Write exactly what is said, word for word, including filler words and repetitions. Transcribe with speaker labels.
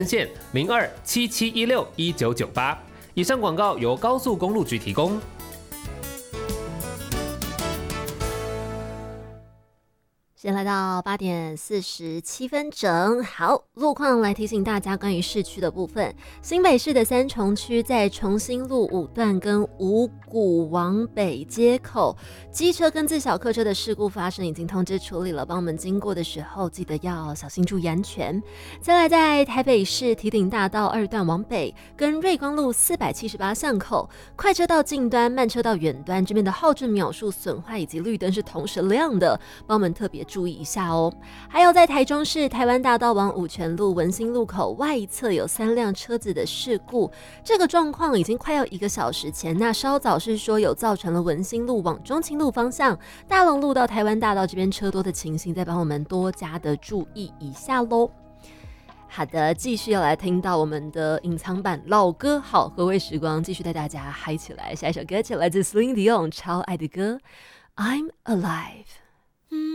Speaker 1: 线零二七七一六一九九八。以上广告由高速公路局提供。
Speaker 2: 先来到八点四十七分整，好，路况来提醒大家关于市区的部分。新北市的三重区在重新路五段跟五股往北街口，机车跟自小客车的事故发生，已经通知处理了，帮我们经过的时候记得要小心注意安全。再来，在台北市堤顶大道二段往北跟瑞光路四百七十八巷口，快车道近端、慢车道远端这边的号志秒数损坏以及绿灯是同时亮的，帮我们特别注意一下哦。还有在台中市台湾大道往五权路文心路口外侧有三辆车子的事故，这个状况已经快要一个小时前，那稍早是说有造成了文心路往中清路方向、大龙路到台湾大道这边车多的情形，再帮我们多加的注意一下咯。好的，继续要来听到我们的隐藏版老歌好何谓时光，继续带大家嗨起来。下一首歌曲来自 Celine Dion 超爱的歌 I'm Alive。